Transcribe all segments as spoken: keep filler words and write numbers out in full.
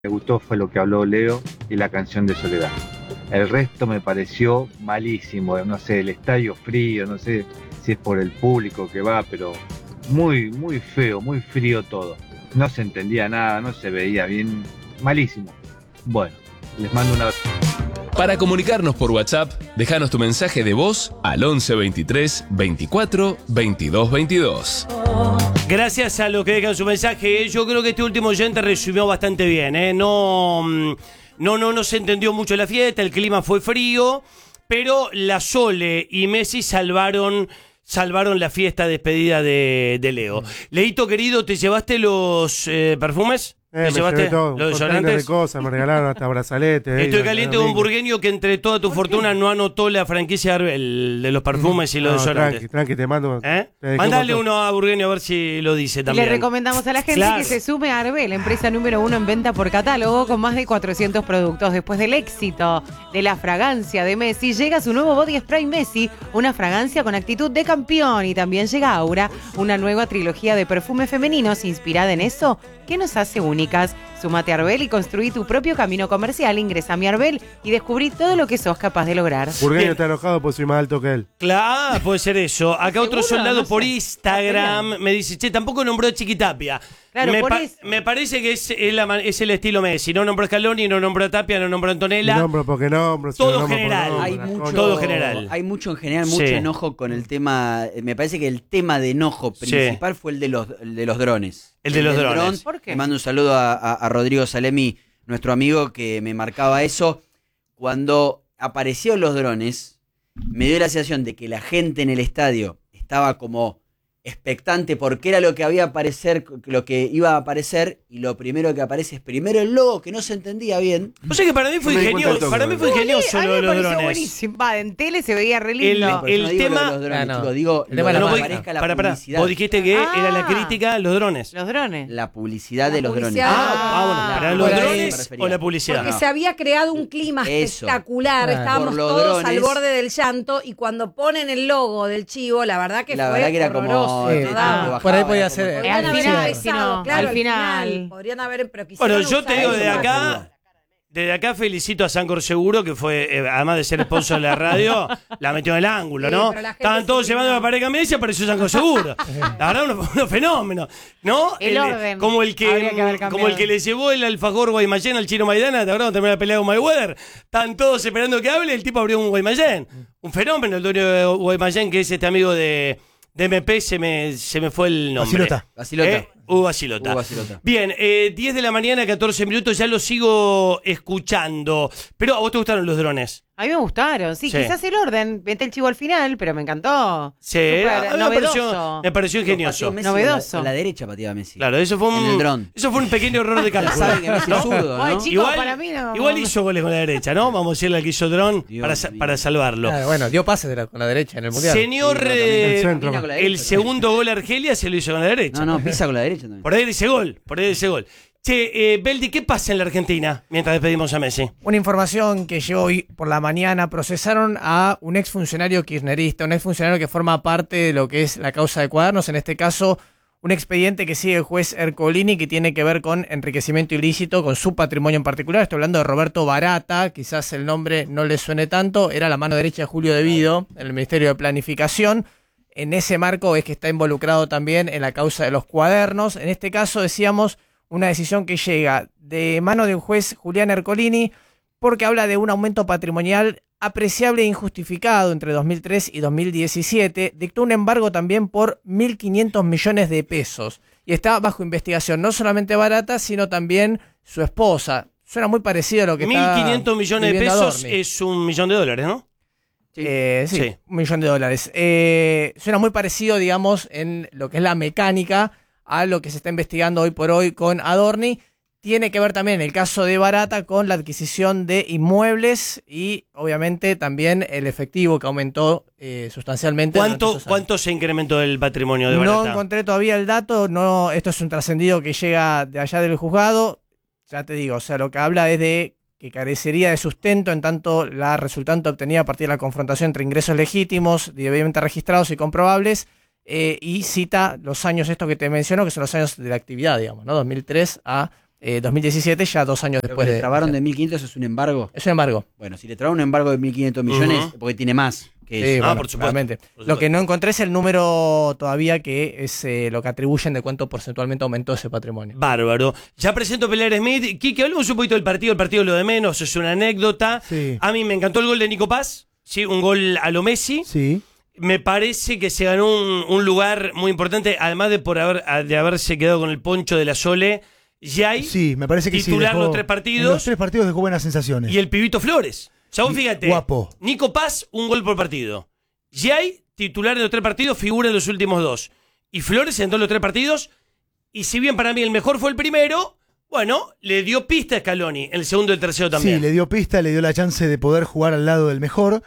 Me gustó fue lo que habló Leo y la canción de Soledad. El resto me pareció malísimo, no sé, el estadio frío, no sé si es por el público que va, pero muy, muy feo, muy frío todo. No se entendía nada, no se veía bien, malísimo. Bueno, les mando un abrazo. Para comunicarnos por WhatsApp, déjanos tu mensaje de voz al once veintitrés veinticuatro veintidós veintidós. Gracias a los que dejan su mensaje. Yo creo que este último oyente resumió bastante bien, ¿eh? No, no, no, no se entendió mucho la fiesta, el clima fue frío, pero la Sole y Messi salvaron, salvaron la fiesta despedida de, de Leo. Leito, querido, ¿te llevaste los eh, perfumes? Eh, ¿Te me llevaste llevé todo, los un container desodorantes? de cosas, me regalaron hasta brazaletes. Estoy eh, caliente el con un domingo. burgueño que entre toda tu fortuna no anotó la franquicia Arbel de los perfumes y los No, desodorantes. tranqui, tranqui, te mando. ¿Eh? te dejé Mándale un montón. uno a Burgueño a ver si lo dice Y también. le recomendamos a la gente Claro. que se sume a Arbel, empresa número uno en venta por catálogo con más de cuatrocientos productos. Después del éxito de la fragancia de Messi, llega su nuevo Body Spray Messi, una fragancia con actitud de campeón. Y también llega Aura, una nueva trilogía de perfumes femeninos inspirada en eso que nos hace únicas. Súmate a Arbel y construí tu propio camino comercial. Ingresa a mi Arbel y descubrí todo lo que sos capaz de lograr. Burgueño Bien. está enojado porque soy más alto que él. Claro, puede ser eso. Acá otro ¿Seguro? soldado No por sé. Instagram me dice, che, tampoco nombró a Chiquitapia. Claro, me, por pa- eso. me parece que es, es la man- es el estilo Messi. No nombró a Scaloni, no nombró a Tapia, no nombró a Antonella. Nombro porque nombro. si Todo no nombro por general. nombro, Hay la mucho, concha. Todo general. Hay mucho en general, mucho Sí. enojo con el tema. eh, Me parece que el tema de enojo Sí. principal fue el de los, el de los drones. El de los del drones. dron. ¿Por qué? Le mando un saludo a, a- a Rodrigo Salemi, nuestro amigo, que me marcaba eso. Cuando aparecieron los drones, me dio la sensación de que la gente en el estadio estaba como expectante porque era lo que había a aparecer, lo que iba a aparecer, y lo primero que aparece es primero el logo, que no se entendía bien. O sea que para mí fue Yo me di cuenta ingenioso. al toque, Para mí fue boludo. ingenioso A mí lo de me los pareció drones. buenísimo. Va, en tele se veía re El- lindo. No, pero yo el no digo lo de tema- los drones, Ah, no. chicos, digo El lo tema que de no la aparezca la Para, para. publicidad. Vos dijiste que Ah. era la crítica a los drones. Los drones. La publicidad de los drones. publicidad. Ah, ah, bueno, Ah, ¿para los por ahí drones me refería. o la publicidad? Porque No. se había creado un clima Eso. espectacular, Ah. estábamos Por los todos al drones. borde del llanto y cuando ponen el logo del chivo, la verdad que La fue verdad que era como- horroroso, Eh, no te- daba. te bajaba, por ahí podía era ser- como- Podrían Al haber final, empezado, no, claro, al final. Podrían haber, pero quisieron Bueno, yo usar te digo, eso desde más. acá, desde acá felicito a Sancor Seguro, que fue, eh, además de ser sponsor de la radio, la metió en el ángulo, Sí, ¿no? pero la gente Estaban todos sí, llevando no. la pareja Messi y apareció Sancor Seguro. La verdad, unos, unos fenómenos, ¿no? El orden. Como el Habría que haber que, cambiado. como el que le llevó el alfajor Guaymallén al chino Maidana, ¿te acuerdas? También la pelea con Mayweather. Están todos esperando que hable, el tipo abrió un Guaymallén. Un fenómeno, el dueño de Guaymallén, que es este amigo de, de M P, se me, se me fue el nombre. Basilota. Basilota. ¿Eh? Hugo Basilota. Hugo Basilota. Bien, eh, diez de la mañana, catorce minutos, ya lo sigo escuchando. Pero a vos te gustaron los drones. A mí me gustaron, sí, Sí. quizás el orden, vete el chivo al final, pero me encantó. Sí, Súper a mí me novedoso. pareció, me pareció ingenioso. Pateó Messi Novedoso. A la, a la derecha pateaba Messi. Claro, eso fue En el un, dron. eso fue un pequeño error de cálculo. Saben que Messi ¿no? es zurdo, Ay, ¿no? chicos, Igual, para mí no. igual hizo goles con la derecha, ¿no? Vamos a decirle al que hizo dron Dios para, sa- mío. para salvarlo. Claro, bueno, dio pases de la- con la derecha en el mundial. Señor, Sí, no, eh, El centro. Mira con la el derecha, segundo gol a Argelia se lo hizo con la derecha. No, no, pisa con la derecha también. Por ahí dice gol, por ahí dice gol. Che, eh, Beldi, ¿qué pasa en la Argentina mientras despedimos a Messi? Una información que llegó hoy por la mañana, procesaron a un exfuncionario kirchnerista, un exfuncionario que forma parte de lo que es la causa de Cuadernos, en este caso un expediente que sigue el juez Ercolini que tiene que ver con enriquecimiento ilícito, con su patrimonio en particular. Estoy hablando de Roberto Barata, quizás el nombre no le suene tanto, era la mano derecha de Julio De Vido en el Ministerio de Planificación. En ese marco es que está involucrado también en la causa de los Cuadernos. En este caso decíamos una decisión que llega de mano del juez Julián Ercolini porque habla de un aumento patrimonial apreciable e injustificado entre dos mil tres y dos mil diecisiete. Dictó un embargo también por mil quinientos millones de pesos y está bajo investigación no solamente Barata, sino también su esposa. Suena muy parecido a lo que está mil quinientos millones de viviendo pesos Adorni. es un millón de dólares, ¿no? Sí. Eh, sí, Sí. un millón de dólares. Eh, suena muy parecido, digamos, en lo que es la mecánica a lo que se está investigando hoy por hoy con Adorni. Tiene que ver también, en el caso de Barata, con la adquisición de inmuebles y, obviamente, también el efectivo que aumentó eh, sustancialmente. durante ¿Cuánto, esos años. ¿Cuánto se incrementó el patrimonio de No Barata? encontré todavía el dato, no, esto es un trascendido que llega de allá del juzgado. Ya te digo, o sea, lo que habla es de que carecería de sustento en tanto la resultante obtenida a partir de la confrontación entre ingresos legítimos, debidamente registrados y comprobables, eh, y cita los años estos que te menciono, que son los años de la actividad, digamos, ¿no? dos mil tres a eh, dos mil diecisiete, ya dos años Lo después que le de... trabaron de mil quinientos es un embargo. Es un embargo. Bueno, si le trabaron un embargo de mil quinientos millones, Ujú. porque tiene más que Sí, eso. Ah, bueno, por supuesto. claramente. Por Lo supuesto. que no encontré es el número todavía que es eh, lo que atribuyen de cuánto porcentualmente aumentó ese patrimonio. Bárbaro. Ya presento a Pilar Smith. Kike, hablemos un poquito del partido. El partido es lo de menos, es una anécdota. Sí. A mí me encantó el gol de Nico Paz. Sí, un gol a lo Messi. Sí. Me parece que se ganó un, un lugar muy importante, además de por haber de haberse quedado con el poncho de la Sole. Yay, Sí, me parece que sí. titular dejó- los tres en partidos. los tres partidos dejó buenas sensaciones. Y el pibito Flores. O sea, vos Y- fíjate. guapo. Nico Paz, un gol por partido. Yay, titular en los tres partidos, figura en los últimos dos. Y Flores en todos los tres partidos. Y si bien para mí el mejor fue el primero, bueno, le dio pista a Scaloni. El segundo y el tercero también. Sí, le dio pista, le dio la chance de poder jugar al lado del mejor.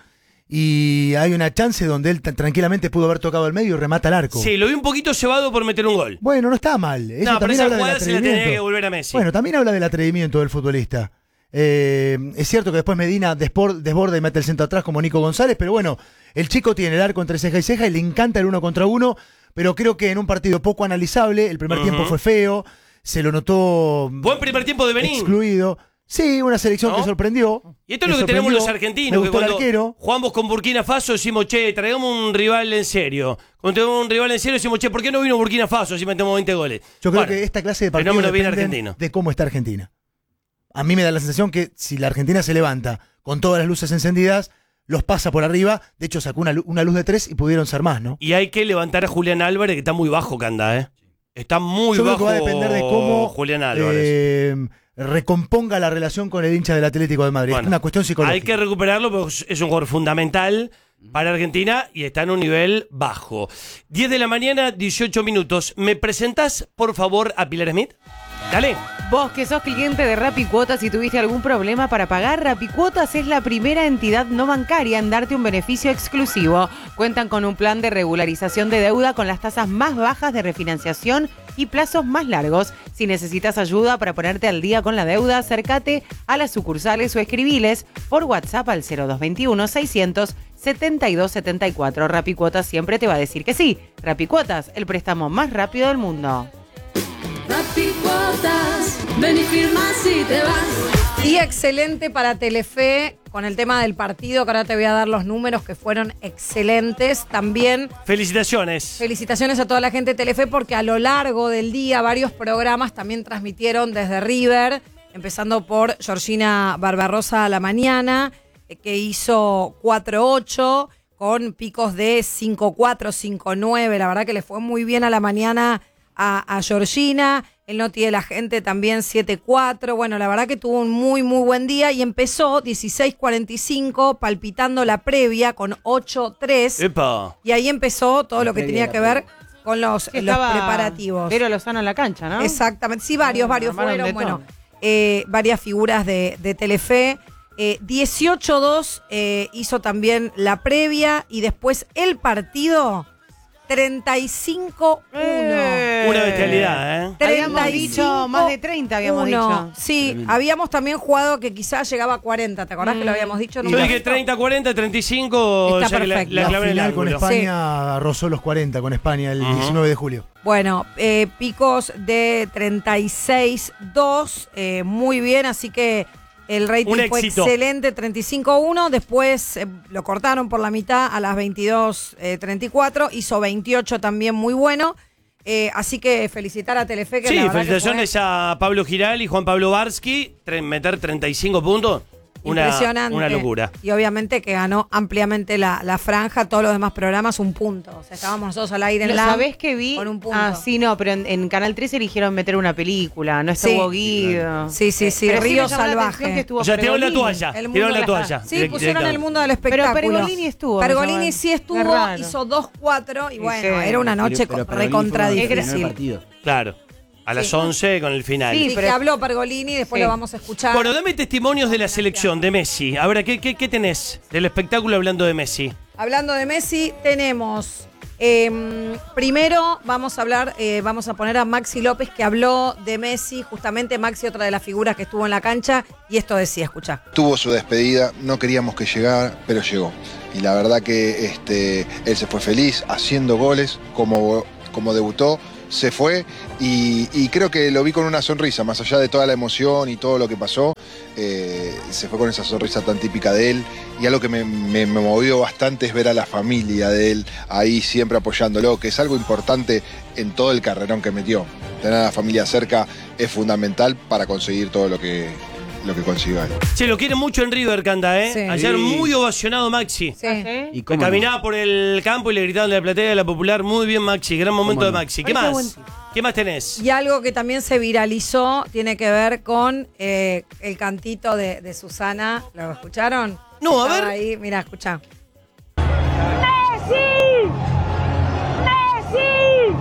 Y hay una chance donde él t- tranquilamente pudo haber tocado el medio y remata al arco. Sí, lo vi un poquito cebado por meter un gol. Bueno, no está mal. Eso No, pero también esa habla del jugada se la tenía que atrevimiento. devolver a Messi. Bueno, también habla del atrevimiento del futbolista. Eh, es cierto que después Medina despor- desborda y mete el centro atrás como Nico González, pero bueno, el chico tiene el arco entre ceja y ceja y le encanta el uno contra uno, pero creo que en un partido poco analizable, el primer Ujú. tiempo fue feo, se lo notó Buen primer tiempo de Benín. excluido. Sí, una selección ¿No? que sorprendió. Y esto es lo me que tenemos los sorprendió. argentinos, Me que gustó el cuando arquero. jugamos con Burkina Faso decimos, che, traigamos un rival en serio. Cuando tenemos un rival en serio decimos, che, ¿por qué no vino Burkina Faso si metemos veinte goles? Yo creo Bueno, que esta clase de partidos fenómeno bien dependen argentino. de cómo está Argentina. A mí me da la sensación que si la Argentina se levanta con todas las luces encendidas, los pasa por arriba. De hecho, sacó una, lu- una luz de tres y pudieron ser más, ¿no? Y hay que levantar a Julián Álvarez, que está muy bajo, Canda, ¿eh? Está muy Yo creo bajo que va a depender de cómo Julián Álvarez. eh, recomponga la relación con el hincha del Atlético de Madrid. Bueno, es una cuestión psicológica. Hay que recuperarlo porque es un jugador fundamental para Argentina y está en un nivel bajo. diez de la mañana, dieciocho minutos. ¿Me presentás, por favor, a Pilar Smith? Dale. Vos que sos cliente de Rapicuotas y tuviste algún problema para pagar, Rapicuotas es la primera entidad no bancaria en darte un beneficio exclusivo. Cuentan con un plan de regularización de deuda con las tasas más bajas de refinanciación y plazos más largos. Si necesitas ayuda para ponerte al día con la deuda, acércate a las sucursales o escribiles por WhatsApp al cero dos veintiuno, seiscientos, setenta y dos setenta y cuatro. Rapicuotas siempre te va a decir que sí. Rapicuotas, el préstamo más rápido del mundo. Rapicuotas, ven y firmas y te vas. Día excelente para Telefe con el tema del partido, que ahora te voy a dar los números que fueron excelentes. También Felicitaciones. felicitaciones a toda la gente de Telefe porque a lo largo del día varios programas también transmitieron desde River, empezando por Georgina Barbarosa a la mañana, eh, que hizo cuatro ocho con picos de cinco cuatro, cinco nueve. La verdad que le fue muy bien a la mañana a, a Georgina. El Noti de la Gente también siete cuatro. Bueno, la verdad que tuvo un muy, muy buen día y empezó dieciséis cuarenta y cinco palpitando la previa con ocho tres. Epa. Y ahí empezó todo La lo que previa tenía de que la ver con los, Sí, los estaba preparativos. Vero Lozano en la cancha, ¿no? Exactamente. Sí, varios, varios Armaron fueron. de Bueno, todo. eh, varias figuras de, de Telefe. Eh, dieciocho dos eh, hizo también la previa y después el partido treinta y cinco uno. Eh. Una bestialidad, ¿eh? Habíamos dicho más de treinta, habíamos uno. dicho. Sí, Tremendo. habíamos también jugado que quizás llegaba a cuarenta. ¿Te acordás que lo habíamos dicho? Yo Nunca dije justo. treinta, cuarenta, treinta y cinco. Está ya que la, perfecto. la La clavé en el final con ángulo. España rozó los cuarenta con España el Ujú. diecinueve de julio. Bueno, eh, picos de treinta y seis dos, eh, muy bien, así que el rating Un fue éxito. excelente, treinta y cinco uno, después eh, lo cortaron por la mitad a las veintidós treinta y cuatro, hizo veintiocho también muy bueno, eh, así que felicitar a Telefe que Sí, la verdad que felicitaciones a Pablo Giral y Juan Pablo Barsky. Tre- meter treinta y cinco puntos. fue Una, impresionante. una locura. Y obviamente que ganó ampliamente la, la franja, todos los demás programas un punto, o sea, estábamos nosotros al aire en ¿Lo la sabés que vi? con un punto. Ah, sí, no, pero en, en Canal tres eligieron meter una película, no Sí. estuvo Guido. Sí, sí, sí, Pero Río me llamó la Salvaje. atención que estuvo O sea, tiraron la Pergolini. toalla. El mundo Tiraron la de toalla. Sí, direct- pusieron directamente. el mundo del Pero espectáculo. Pergolini estuvo. me Pergolini llamó. sí Qué estuvo, raro. hizo dos cuatro y Sí, bueno, sí. era una noche Pero- pero para recontra mí fue difícil. el primer partido. Claro. A las Sí. once con el final. Sí, Sí, pero- que habló Pergolini, después Sí. lo vamos a escuchar. Bueno, dame testimonios de la selección de Messi. A ver, ¿qué, qué, qué tenés del espectáculo hablando de Messi? Hablando de Messi, tenemos eh, primero vamos a hablar, eh, vamos a poner a Maxi López que habló de Messi, justamente Maxi, otra de las figuras que estuvo en la cancha, y esto decía, escuchá. Tuvo su despedida, no queríamos que llegara, pero llegó. Y la verdad que este, él se fue feliz, haciendo goles, como, como debutó, se fue y, y creo que lo vi con una sonrisa, más allá de toda la emoción y todo lo que pasó, eh, se fue con esa sonrisa tan típica de él y algo que me, me, me movió bastante es ver a la familia de él ahí siempre apoyándolo, que es algo importante en todo el carrerón que metió. Tener a la familia cerca es fundamental para conseguir todo lo que, lo que consiguió él. Se lo quiere mucho en River, Canda, ¿eh? Sí. Ayer Sí. muy ovacionado Maxi. Sí. ¿Y cómo Caminaba por el campo y le gritaban de la platea de la Popular. Muy bien, Maxi. Gran momento ¿Cómo de no? Maxi. ¿Qué Ay, qué más? buen- ¿Qué más tenés? Y algo que también se viralizó tiene que ver con eh, el cantito de, de Susana. ¿Lo escucharon? No, a Estaba ver. Ahí, mira, escucha. ¡Messi! ¡Messi!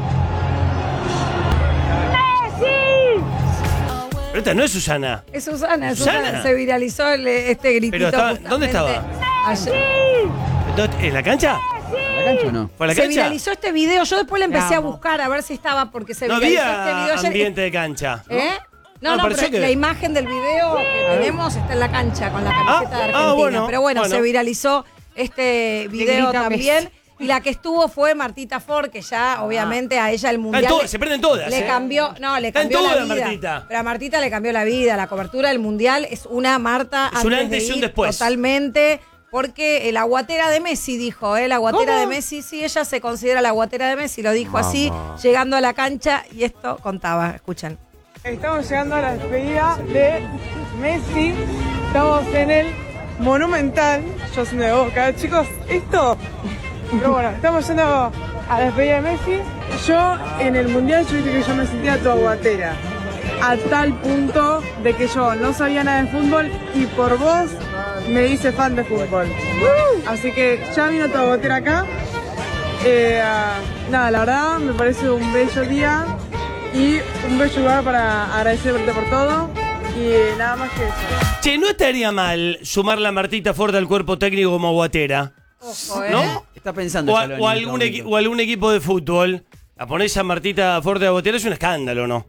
¡Messi! Pero esta no es Susana. Es Susana, es ¿Susana? Susana. Se viralizó el- este gritito. Pero estaba- justamente ¿dónde estaba? ayer. ¿Dónde- ¿En la cancha? ¿La cancha o no? ¿Fue a la Se cancha? viralizó este video. Yo después le empecé a Amo. buscar a ver si estaba porque se No viralizó había este video. Ayer- ambiente de cancha. ¿Eh? No, No, no, pareció pero que- la imagen del video que tenemos está en la cancha con la camiseta Ah, de ah, Argentina. bueno, pero bueno, bueno. se viralizó este video grita también. Messi. Y la que estuvo fue Martita Ford, que ya obviamente a ella el mundial. todas, le- se prenden todas, Le ¿eh? cambió, no, le Están cambió la todas, vida. Martita. Pero a Martita le cambió la vida. La cobertura del mundial es una Marta Es un antes antes de y un ir, después. Totalmente. Porque la guatera de Messi dijo, ¿eh? La guatera ¿Cómo? de Messi, sí, ella se considera la guatera de Messi, lo dijo así, llegando a la cancha, y esto contaba, escuchen. Estamos llegando a la despedida de Messi. Estamos en el Monumental. Yo soy de Boca. Chicos, esto... Pero bueno, estamos yendo a la despedida de Messi. Yo en el Mundial, yo viste que yo me sentía tu aguatera. A tal punto de que yo no sabía nada de fútbol y por vos me hice fan de fútbol. Así que ya vino tu aguatera acá. Eh, ah, nada, la verdad me parece un bello día y un bello lugar para agradecerte por todo y nada más que eso. Che, no estaría mal sumar la Martita Ford al cuerpo técnico como guatera. Ojo, ¿eh? ¿No? Está pensando O, a- Scaloni o en algún este equi- momento. o algún equipo de fútbol. La ponés a Martita Ford de guatera es un escándalo, ¿no?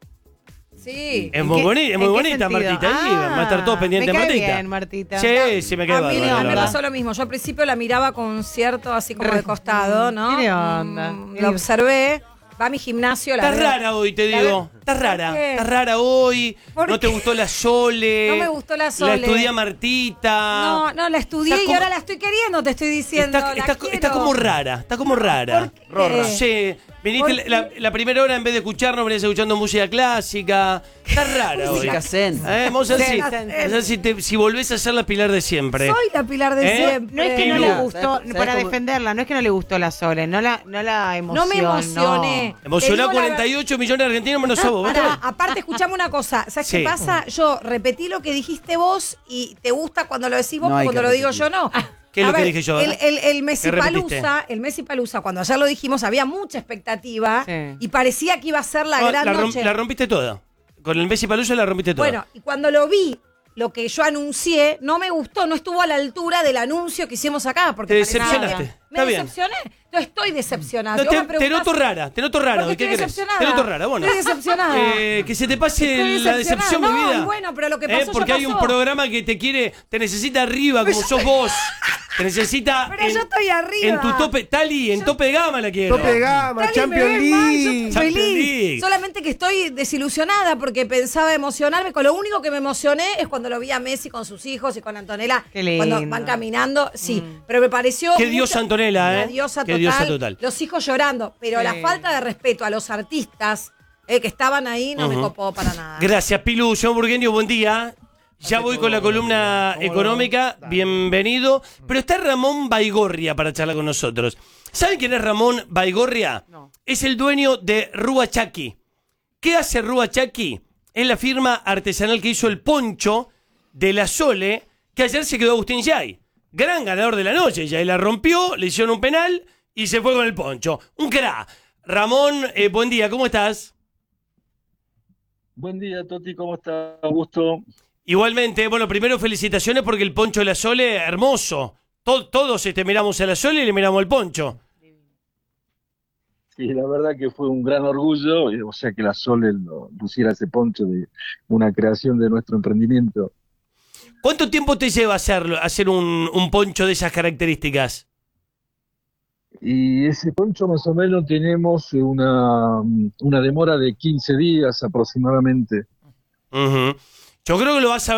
Sí. Es ¿En muy, qué- boni- es en muy qué bonita sentido? Martita. ahí Ah, va a estar todos pendientes me de cae Martita. bien, Martita. Sí, sí, me cae A mí, bárbaro, a la mí me verdad. pasó lo mismo. Yo al principio la miraba con cierto, así como de Re- costado, ¿no? ¿Qué onda? Mm, Lo observé. Va a mi gimnasio, la Estás veo. rara hoy, te La digo. veo- Estás rara. ¿Por qué? Estás rara hoy. ¿Por No te qué? gustó la Sole. No me gustó la Sole. La estudié a Martita. No, no, la estudié Está y como- ahora la estoy queriendo, te estoy diciendo. Está, la está- quiero. está como rara. Está como rara. ¿Por qué? Rorra. Sí. Viniste ¿Por la, la primera hora en vez de escucharnos, venís escuchando música clásica. Está rara hoy. Música zen. Eh, vamos a ver, si, Zen. vamos a ver si, te- si volvés a ser la Pilar de siempre. Soy la Pilar de ¿Eh? siempre. No es que no Pilu. le gustó, ¿Sabes- sabes para cómo- defenderla, no es que no le gustó la Sole, no la, no la No emocionó. me emocioné. Emocionó Te a digo la cuarenta y ocho millones de argentinos menos a vos. ¿vos Pará, sabés? aparte, escuchame una cosa. ¿Sabes Sí. qué pasa? Yo repetí lo que dijiste vos y te gusta cuando lo decís vos, No hay cuando que lo digo repetir. yo no. ¿Qué es A lo que ver, dije yo? El, el, el Messi ¿Qué repetiste? Palusa, el Messi Palusa, cuando ayer lo dijimos, había mucha expectativa Sí. y parecía que iba a ser la No, gran la, rom- noche. la rompiste toda. Con el Messi Palusa la rompiste toda. Bueno, y cuando lo vi, lo que yo anuncié, no me gustó, no estuvo a la altura del anuncio que hicimos acá. Porque Te parecía- decepcionaste. Me Está bien. decepcioné. No estoy decepcionada. No, Si vos te, me te preguntás- noto rara, te noto rara. ¿Por qué hoy, ¿Qué estoy crees? decepcionada? Te noto rara, bueno. Estoy decepcionada. Eh, que se te pase Estoy la decepcionada. decepción, mi No, vida. y bueno, pero lo que Eh, pasó ya Porque hay un pasó. programa que te quiere, te necesita arriba, como sos vos. Te necesita. Pero yo estoy arriba. En tu tope, Tali, en tope de gama la quiero. Tope de gama, Dale, Champions me ves mal, yo League. estoy Champions feliz. League. Solamente que estoy desilusionada porque pensaba emocionarme. Con lo único que me emocioné es cuando lo vi a Messi con sus hijos y con Antonella. Qué lindo. Cuando van caminando. Sí, pero me pareció. Qué diosa Antonella, una ¿eh? diosa Qué total. diosa total. Los hijos llorando. Pero Sí. la falta de respeto a los artistas eh, que estaban ahí no me Ujú. copó para nada. Gracias, Pilu. John Burgueño, buen día. Ya voy con la columna económica, bienvenido. Pero está Ramón Baigorria para charlar con nosotros. ¿Saben quién es Ramón Baigorria? No. Es el dueño de Rua Chaki. ¿Qué hace Rua Chaki? Es la firma artesanal que hizo el poncho de la Sole, que ayer se quedó Agustín Yay. Gran ganador de la noche. Yay la rompió, le hicieron un penal y se fue con el poncho. Un crack. Ramón, eh, buen día, ¿cómo estás? Buen día, Toti, ¿cómo estás? Gusto. Igualmente, bueno, primero felicitaciones porque el poncho de la Sole, hermoso. To- todos este, miramos a la Sole y le miramos el poncho. Sí, la verdad que fue un gran orgullo, eh, o sea, que la Sole lo pusiera ese poncho de una creación de nuestro emprendimiento. ¿Cuánto tiempo te lleva hacerlo, hacer un, un poncho de esas características? Y ese poncho más o menos tenemos una, una demora de quince días aproximadamente. Uh-huh. Yo creo que lo vas a